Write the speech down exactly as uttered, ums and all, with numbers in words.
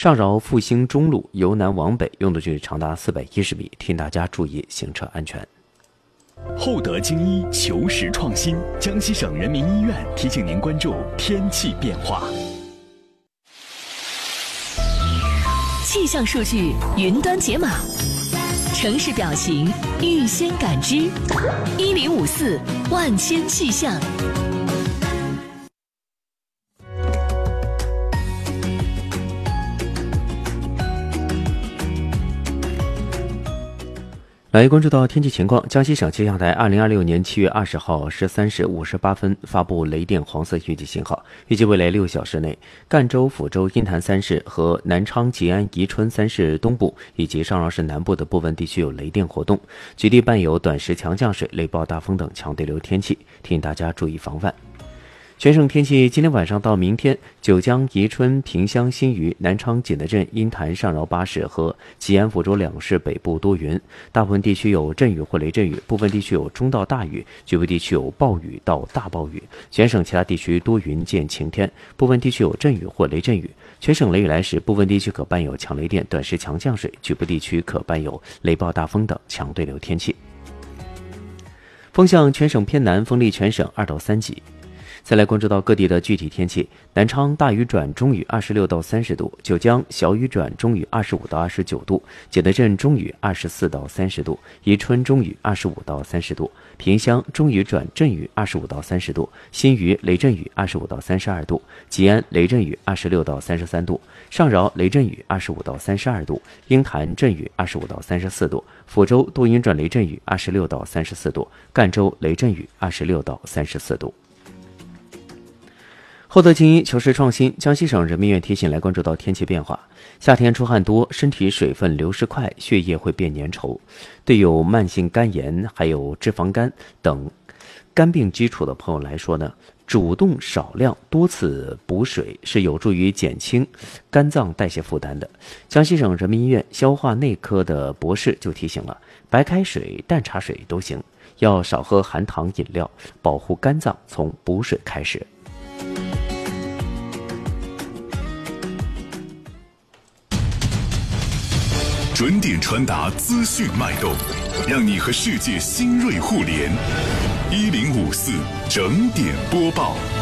上饶复兴中路由南往北用的距离长达四百一十米，提醒大家注意行车安全。 厚德精医求实创新，江西省人民医院提醒您关注天气变化。 气象数据云端解码，城市表情预先感知，一零五四万千气象。 来关注到天气情况，江西省气象台二零二六年七月二十号十三时五十八分发布雷电黄色预警信号，预计未来六小时内，赣州、抚州、阴潭三市和南昌、吉安、宜春三市东部以及上饶市南部的部分地区有雷电活动，局地伴有短时强降水、雷暴大风等强对流天气，提醒大家注意防范。全省天气，今天晚上到明天，九江、宜春、萍乡、新余、南昌、景德镇、阴潭、上饶八市和吉安、抚州两市北部多云，大部分地区有阵雨或雷阵雨，部分地区有中到大雨，局部地区有暴雨到大暴雨。全省其他地区多云见晴天，部分地区有阵雨或雷阵雨。全省雷雨来时，部分地区可伴有强雷电、短时强降水，局部地区可伴有雷暴大风等强对流天气。风向全省偏南，风力全省二到三级。再来关注到各地的具体天气，南昌大雨转中雨二十六到三十度，九江小雨转中雨二十五到二十九度，景德镇中雨二十四到三十度，宜春中雨二十五到三十度，萍乡中雨转阵雨二十五到三十度，新余雷阵雨二十五到三十二度，吉安雷阵雨二十六到三十三度，上饶雷阵雨二十五到三十二度，鹰潭阵雨二十五到三十四度，抚州多云转雷阵雨二十六到三十四度，赣州雷阵雨二十六到三十四度。厚德精医求实创新，江西省人民医院提醒来关注到天气变化。夏天出汗多，身体水分流失快，血液会变粘稠。对有慢性肝炎、还有脂肪肝等肝病基础的朋友来说呢，主动少量多次补水是有助于减轻肝脏代谢负担的。江西省人民医院消化内科的博士就提醒了，白开水、淡茶水都行，要少喝含糖饮料，保护肝脏从补水开始。 准点传达资讯脉动，让你和世界新锐互联。一零五四整点播报。